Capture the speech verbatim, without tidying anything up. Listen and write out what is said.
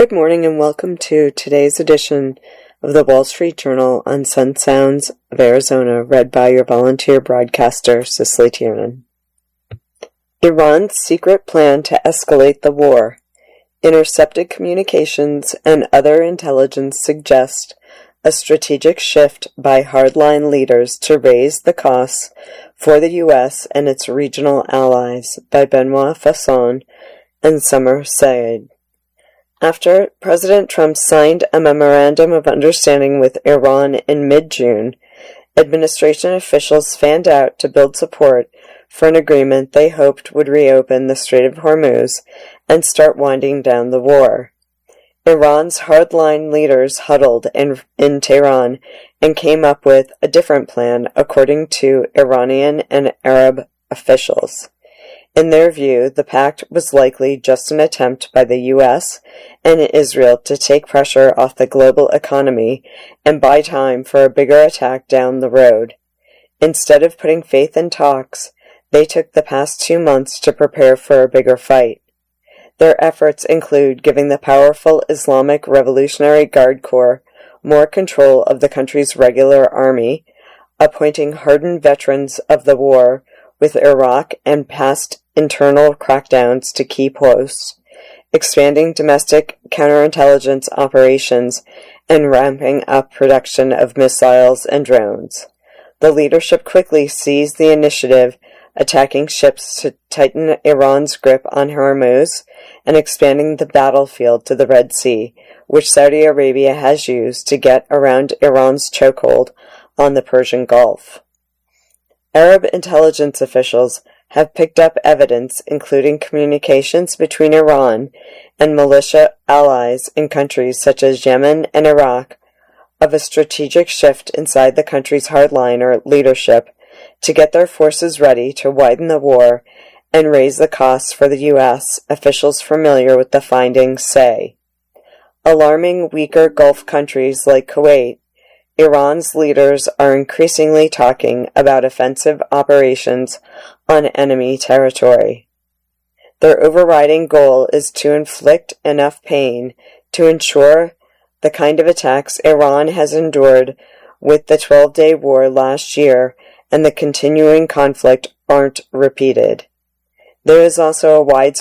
Good morning and welcome to today's edition of the Wall Street Journal on Sun Sounds of Arizona, read by your volunteer broadcaster, Cicely Tiernan. Iran's secret plan to escalate the war. Intercepted communications and other intelligence suggest a strategic shift by hardline leaders to raise the costs for the U S and its regional allies, by Benoit Fasson and Summer Saeed. After President Trump signed a memorandum of understanding with Iran in mid-June, administration officials fanned out to build support for an agreement they hoped would reopen the Strait of Hormuz and start winding down the war. Iran's hardline leaders huddled in, in Tehran and came up with a different plan, according to Iranian and Arab officials. In their view, the pact was likely just an attempt by the U S and Israel to take pressure off the global economy and buy time for a bigger attack down the road. Instead of putting faith in talks, they took the past two months to prepare for a bigger fight. Their efforts include giving the powerful Islamic Revolutionary Guard Corps more control of the country's regular army, appointing hardened veterans of the war with Iraq and past internal crackdowns to key posts, expanding domestic counterintelligence operations, and ramping up production of missiles and drones. The leadership quickly seized the initiative, attacking ships to tighten Iran's grip on Hormuz and expanding the battlefield to the Red Sea, which Saudi Arabia has used to get around Iran's chokehold on the Persian Gulf. Arab intelligence officials have picked up evidence, including communications between Iran and militia allies in countries such as Yemen and Iraq, of a strategic shift inside the country's hardliner leadership to get their forces ready to widen the war and raise the costs for the U S, officials familiar with the findings say. Alarming weaker Gulf countries like Kuwait, Iran's leaders are increasingly talking about offensive operations on enemy territory. Their overriding goal is to inflict enough pain to ensure the kind of attacks Iran has endured with the twelve-day war last year and the continuing conflict aren't repeated. There is also a widespread